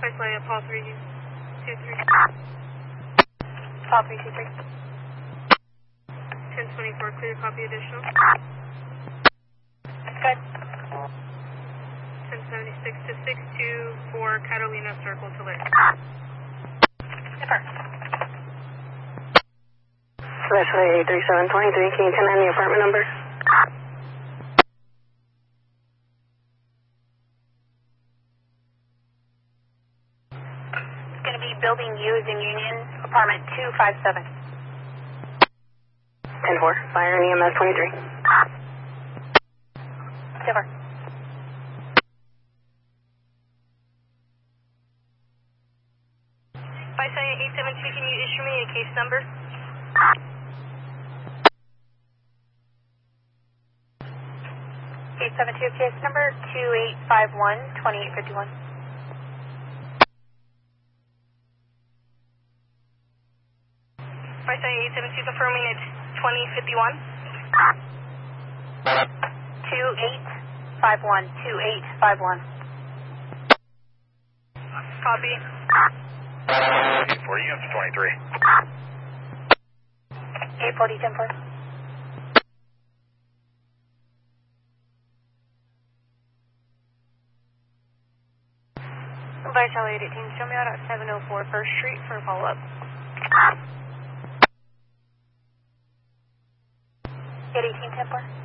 Vice Paul 323. Paul 323. 1024, clear copy additional. Good. 1076 to 624 Catalina Circle to Lake. Zipper. Special 3723, can you tell me the apartment number? It's going to be Building U is in Union, apartment 257. 10-4, fire and EMS 23. Zipper. Vice 872, can you issue me a case number? Case 72, case number 2851-2851. Vice 872, confirming it's 2051. 2851. Copy. 840, units 23. 840, 10-4. Vice 818, show me out at 704 First Street for a follow-up. 818, 10-4.